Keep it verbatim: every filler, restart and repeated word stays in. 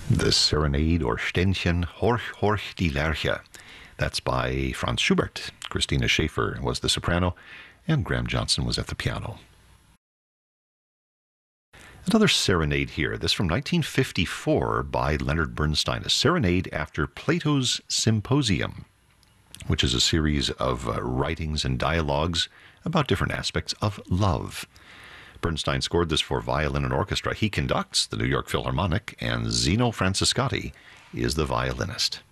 The Serenade or Ständchen Horch, Horch die Lerche. That's by Franz Schubert. Christina Schaefer was the soprano, and Graham Johnson was at the piano. Another serenade here, this from nineteen fifty-four by Leonard Bernstein, a serenade after Plato's Symposium, which is a series of uh, writings and dialogues about different aspects of love. Bernstein scored this for violin and orchestra. He conducts the New York Philharmonic, and Zeno Francescatti is the violinist.